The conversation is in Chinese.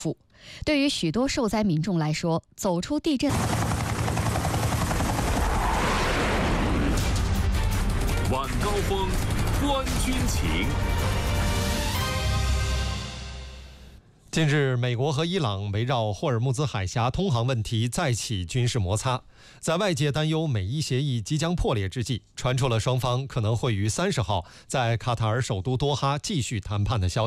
对于许多受灾民众来说，走出地震。 晚高峰，观军情。 近日，美国和伊朗围绕霍尔木兹海峡通航问题再起军事摩擦。在外界担忧美伊协议即将破裂之际，传出了双方可能会于30号在卡塔尔首都多哈继续谈判的消息。